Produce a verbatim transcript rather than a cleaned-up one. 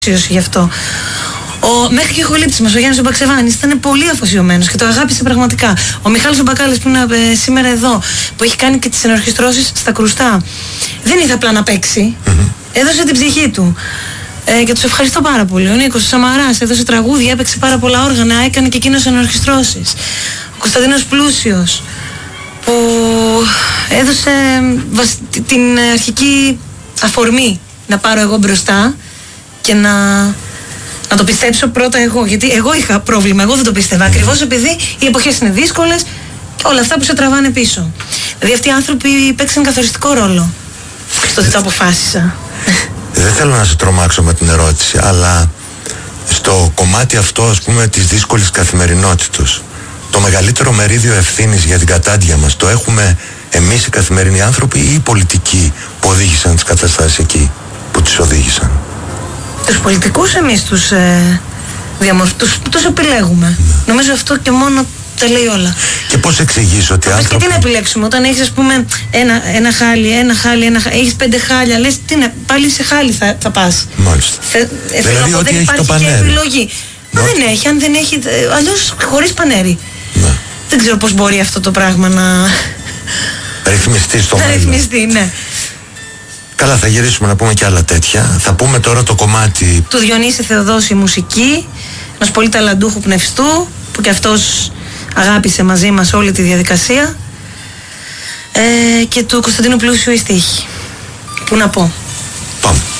γι' αυτό. Ο, μέχρι και ο χολήπτης μας, ο Γιάννης ο Μπαξεβάνης, ήταν πολύ αφοσιωμένος και το αγάπησε πραγματικά. Ο Μιχάλης ο Μπακάλης που είναι ε, σήμερα εδώ, που έχει κάνει και τις ενορχιστρώσεις στα κρουστά, δεν ήρθε απλά να παίξει. Mm-hmm. Έδωσε την ψυχή του. Ε, και τους ευχαριστώ πάρα πολύ. Ο Νίκος ο Σαμαράς έδωσε τραγούδια, έπαιξε πάρα πολλά όργανα, έκανε και εκείνος ενορχιστρώσεις. Ο Κωνσταντίνος Πλούσιος, που έδωσε βασ, την αρχική αφορμή να πάρω εγώ μπροστά και να, να το πιστέψω πρώτα εγώ. Γιατί εγώ είχα πρόβλημα, εγώ δεν το πίστευα. Ακριβώς επειδή οι εποχές είναι δύσκολες και όλα αυτά που σε τραβάνε πίσω. Δηλαδή αυτοί οι άνθρωποι παίξαν καθοριστικό ρόλο στο ότι το αποφάσισα. Δεν θέλω να σε τρομάξω με την ερώτηση, αλλά στο κομμάτι αυτό, ας πούμε, της δύσκολης καθημερινότητας, το μεγαλύτερο μερίδιο ευθύνης για την κατάντια μας το έχουμε εμείς οι καθημερινοί άνθρωποι ή οι πολιτικοί που οδήγησαν τις καταστάσεις εκεί που τις οδήγησαν? Τους πολιτικούς εμείς τους, ε, διαμορφ... τους, τους επιλέγουμε. Ναι. Νομίζω αυτό και μόνο τα λέει όλα. Και πώς εξηγείς ότι άνθρωποι... Και τι να επιλέξουμε όταν έχεις, ας πούμε, ένα, ένα χάλι, ένα χάλι, ένα χάλι, έχεις πέντε χάλια, λες τι να, πάλι σε χάλι θα, θα πας. Μάλιστα. Θε, ε, δηλαδή ότι δεν έχει υπάρχει το πανέρι. Και επιλογή. Μα δεν έχει, αν δεν έχει, αλλιώς χωρίς πανέρι. Ναι. Δεν ξέρω πώς μπορεί αυτό το πράγμα να... ρυθμιστεί στο μέλλον. Να ρυθμιστεί, ναι. Καλά, θα γυρίσουμε να πούμε και άλλα τέτοια. Θα πούμε τώρα το κομμάτι του Διονύση Θεοδόση μουσική, ενός πολύ ταλαντούχου πνευστού, που και αυτός αγάπησε μαζί μας όλη τη διαδικασία, ε, και του Κωνσταντίνου Πλούσιου η στίχη. Πού να πω. Πάμε.